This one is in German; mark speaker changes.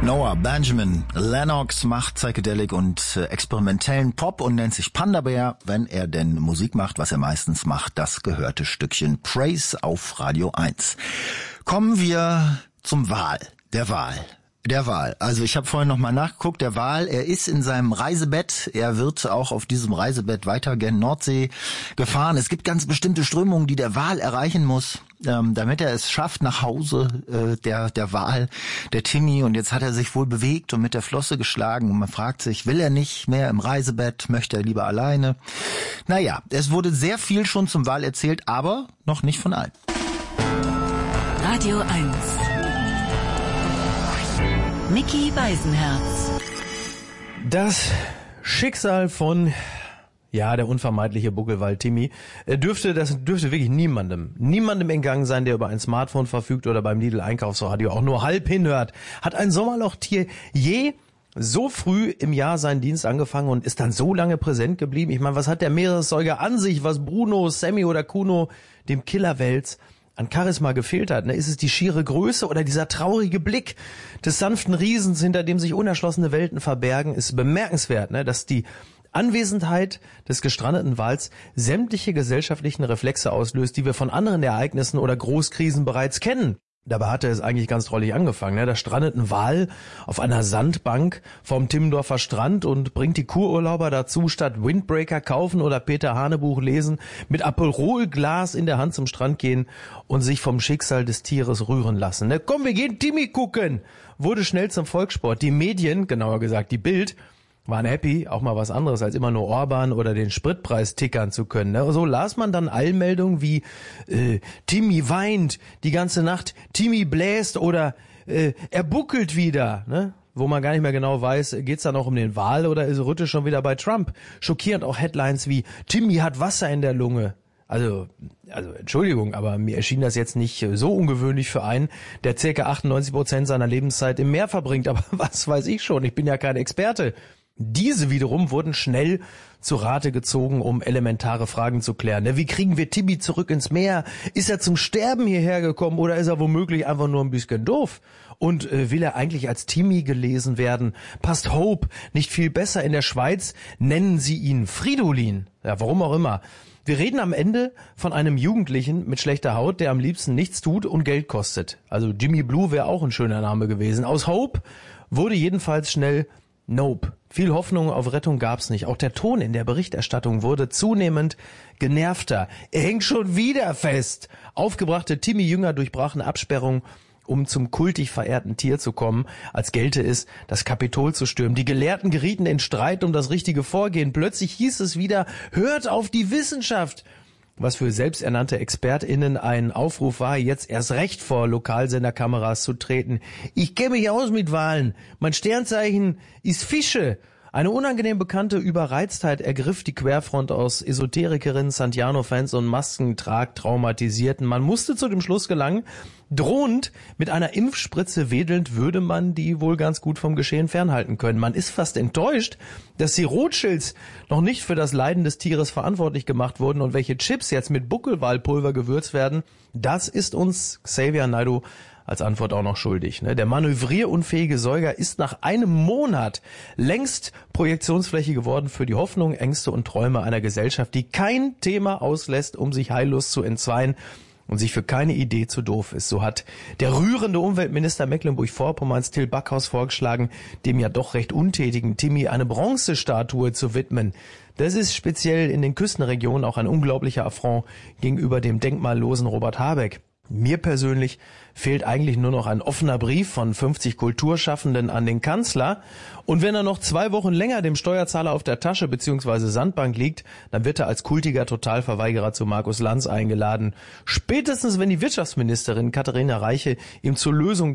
Speaker 1: Noah Benjamin Lennox macht Psychedelic und experimentellen Pop und nennt sich Panda Bear, wenn er denn Musik macht, was er meistens macht, das gehörte Stückchen Praise auf Radio 1. Kommen wir zum Der Wal. Also ich habe vorhin nochmal nachgeguckt, der Wal, er ist in seinem Reisebett, er wird auch auf diesem Reisebett weiter gen Nordsee gefahren. Es gibt ganz bestimmte Strömungen, die der Wal erreichen muss, damit er es schafft nach Hause, der Wal, der Timmy. Und jetzt hat er sich wohl bewegt und mit der Flosse geschlagen und man fragt sich, will er nicht mehr im Reisebett, möchte er lieber alleine? Naja, es wurde sehr viel schon zum Wal erzählt, aber noch nicht von allen.
Speaker 2: Radio 1 Micky Beisenherz.
Speaker 3: Das Schicksal von, der unvermeidliche Buckelwal Timmy, dürfte wirklich niemandem entgangen sein, der über ein Smartphone verfügt oder beim Lidl-Einkaufsradio auch nur halb hinhört. Hat ein Sommerlochtier je so früh im Jahr seinen Dienst angefangen und ist dann so lange präsent geblieben? Ich meine, was hat der Meeressäuger an sich, was Bruno, Sammy oder Kuno, dem Killerwels, an Charisma gefehlt hat? Ist es die schiere Größe oder dieser traurige Blick des sanften Riesens, hinter dem sich unerschlossene Welten verbergen? Ist bemerkenswert, dass die Anwesenheit des gestrandeten Wals sämtliche gesellschaftlichen Reflexe auslöst, die wir von anderen Ereignissen oder Großkrisen bereits kennen. Dabei hatte es eigentlich ganz drollig angefangen. Da strandet ein Wal auf einer Sandbank vorm Timmendorfer Strand und bringt die Kururlauber dazu, statt Windbreaker kaufen oder Peter Hanebuch lesen, mit Aperol-Glas in der Hand zum Strand gehen und sich vom Schicksal des Tieres rühren lassen. Komm, wir gehen Timmy gucken! Wurde schnell zum Volkssport. Die Medien, genauer gesagt die Bild, waren happy, auch mal was anderes als immer nur Orban oder den Spritpreis tickern zu können. So las man dann Eilmeldungen wie Timmy weint die ganze Nacht, Timmy bläst oder er buckelt wieder, wo man gar nicht mehr genau weiß, geht's da noch um den Wal oder ist Rutte schon wieder bei Trump? Schockierend auch Headlines wie Timmy hat Wasser in der Lunge. Also Entschuldigung, aber mir erschien das jetzt nicht so ungewöhnlich für einen, der ca. 98% seiner Lebenszeit im Meer verbringt. Aber was weiß ich schon, ich bin ja kein Experte. Diese wiederum wurden schnell zu Rate gezogen, um elementare Fragen zu klären. Wie kriegen wir Timmy zurück ins Meer? Ist er zum Sterben hierher gekommen oder ist er womöglich einfach nur ein bisschen doof? Und will er eigentlich als Timmy gelesen werden? Passt Hope nicht viel besser in der Schweiz? Nennen sie ihn Fridolin. Ja, warum auch immer. Wir reden am Ende von einem Jugendlichen mit schlechter Haut, der am liebsten nichts tut und Geld kostet. Also Jimmy Blue wäre auch ein schöner Name gewesen. Aus Hope wurde jedenfalls schnell Nope. Viel Hoffnung auf Rettung gab's nicht. Auch der Ton in der Berichterstattung wurde zunehmend genervter. Er hängt schon wieder fest. Aufgebrachte Timmy-Jünger durchbrachen Absperrung, um zum kultig verehrten Tier zu kommen, als gelte es, das Kapitol zu stürmen. Die Gelehrten gerieten in Streit um das richtige Vorgehen. Plötzlich hieß es wieder, hört auf die Wissenschaft. Was für selbsternannte ExpertInnen ein Aufruf war, jetzt erst recht vor Lokalsenderkameras zu treten. Ich kenne mich aus mit Walen. Mein Sternzeichen ist Fische. Eine unangenehm bekannte Überreiztheit ergriff die Querfront aus Esoterikerinnen, Santiano-Fans und Maskentrag-Traumatisierten. Man musste zu dem Schluss gelangen, drohend mit einer Impfspritze wedelnd würde man die wohl ganz gut vom Geschehen fernhalten können. Man ist fast enttäuscht, dass die Rothschilds noch nicht für das Leiden des Tieres verantwortlich gemacht wurden und welche Chips jetzt mit Buckelwalpulver gewürzt werden. Das ist uns Xavier Naidoo als Antwort auch noch schuldig. Der manövrierunfähige Säuger ist nach einem Monat längst Projektionsfläche geworden für die Hoffnung, Ängste und Träume einer Gesellschaft, die kein Thema auslässt, um sich heillos zu entzweien und sich für keine Idee zu doof ist. So hat der rührende Umweltminister Mecklenburg-Vorpommerns Till Backhaus vorgeschlagen, dem ja doch recht untätigen Timmy eine Bronzestatue zu widmen. Das ist speziell in den Küstenregionen auch ein unglaublicher Affront gegenüber dem denkmallosen Robert Habeck. Mir persönlich fehlt eigentlich nur noch ein offener Brief von 50 Kulturschaffenden an den Kanzler. Und wenn er noch 2 Wochen länger dem Steuerzahler auf der Tasche bzw. Sandbank liegt, dann wird er als kultiger Totalverweigerer zu Markus Lanz eingeladen. Spätestens wenn die Wirtschaftsministerin Katharina Reiche ihm zur Lösung